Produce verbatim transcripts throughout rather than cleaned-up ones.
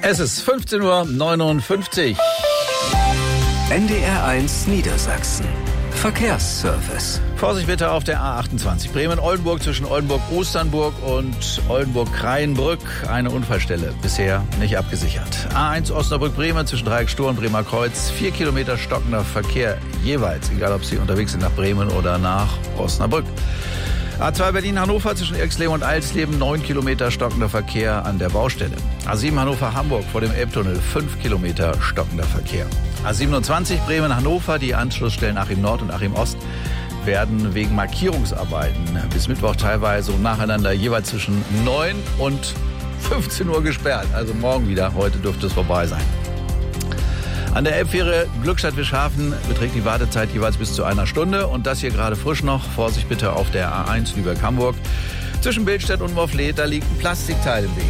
Es ist fünfzehn Uhr neunundfünfzig. N D R eins Niedersachsen. Verkehrsservice. Vorsicht bitte auf der A achtundzwanzig. Bremen-Oldenburg zwischen Oldenburg-Osternburg und Oldenburg-Kreienbrück. Eine Unfallstelle. Bisher nicht abgesichert. A eins Osnabrück-Bremen zwischen Dreieckstor und Bremer Kreuz. Vier Kilometer stockender Verkehr jeweils. Egal, ob Sie unterwegs sind nach Bremen oder nach Osnabrück. A zwei Berlin-Hannover zwischen Erxleben und Alsleben. Neun Kilometer stockender Verkehr an der Baustelle. A sieben Hannover-Hamburg vor dem Elbtunnel. Fünf Kilometer stockender Verkehr. A siebenundzwanzig Bremen-Hannover, die Anschlussstellen Achim Nord und Achim Ost werden wegen Markierungsarbeiten bis Mittwoch teilweise und nacheinander jeweils zwischen neun und fünfzehn Uhr gesperrt. Also morgen wieder, heute dürfte es vorbei sein. An der Elbfähre Glückstadt-Wischhafen beträgt die Wartezeit jeweils bis zu einer Stunde. Und das hier gerade frisch noch. Vorsicht bitte auf der A eins Lübeck-Hamburg. Zwischen Billstedt und Morfleet, da liegt ein Plastikteil im Weg.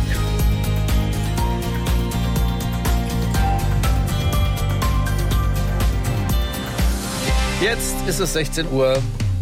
Jetzt ist es sechzehn Uhr.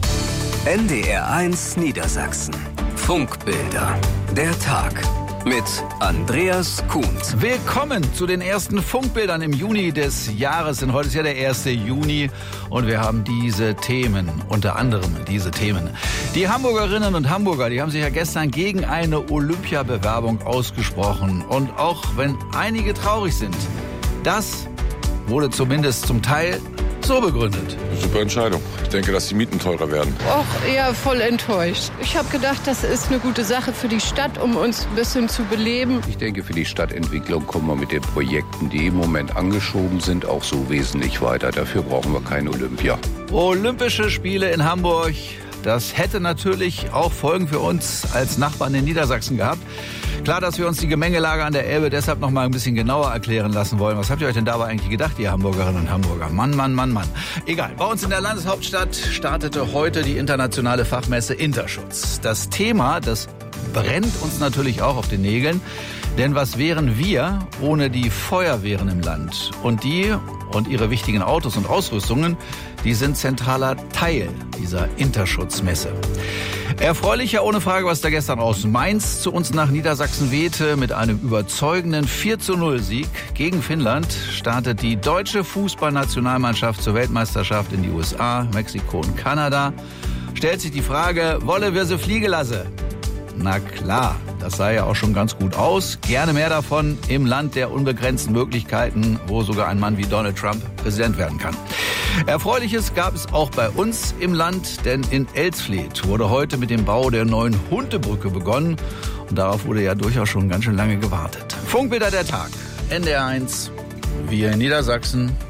N D R eins Niedersachsen. Funkbilder. Der Tag. Mit Andreas Kuhns. Willkommen zu den ersten Funkbildern im Juni des Jahres. Denn heute ist ja der erste Juni und wir haben diese Themen, unter anderem diese Themen. Die Hamburgerinnen und Hamburger, die haben sich ja gestern gegen eine Olympiabewerbung ausgesprochen. Und auch wenn einige traurig sind, das wurde zumindest zum Teil so begründet. Super Entscheidung. Ich denke, dass die Mieten teurer werden. Och, eher voll enttäuscht. Ich habe gedacht, das ist eine gute Sache für die Stadt, um uns ein bisschen zu beleben. Ich denke, für die Stadtentwicklung kommen wir mit den Projekten, die im Moment angeschoben sind, auch so wesentlich weiter. Dafür brauchen wir kein Olympia. Olympische Spiele in Hamburg. Das hätte natürlich auch Folgen für uns als Nachbarn in Niedersachsen gehabt. Klar, dass wir uns die Gemengelage an der Elbe deshalb noch mal ein bisschen genauer erklären lassen wollen. Was habt ihr euch denn dabei eigentlich gedacht, ihr Hamburgerinnen und Hamburger? Mann, Mann, Mann, Mann. Egal, bei uns in der Landeshauptstadt startete heute die internationale Fachmesse Interschutz. Das Thema, das brennt uns natürlich auch auf den Nägeln. Denn was wären wir ohne die Feuerwehren im Land? Und die und ihre wichtigen Autos und Ausrüstungen, die sind zentraler Teil dieser Interschutzmesse. Erfreulicher ohne Frage, was da gestern aus Mainz zu uns nach Niedersachsen wehte. Mit einem überzeugenden vier zu null Sieg gegen Finnland startet die deutsche Fußballnationalmannschaft zur Weltmeisterschaft in die U S A, Mexiko und Kanada. Stellt sich die Frage, wolle wir sie fliegen lassen? Na klar, das sah ja auch schon ganz gut aus. Gerne mehr davon im Land der unbegrenzten Möglichkeiten, wo sogar ein Mann wie Donald Trump Präsident werden kann. Erfreuliches gab es auch bei uns im Land, denn in Elsfleth wurde heute mit dem Bau der neuen Huntebrücke begonnen. Und darauf wurde ja durchaus schon ganz schön lange gewartet. Funkbilder der Tag, N D R eins, wir in Niedersachsen.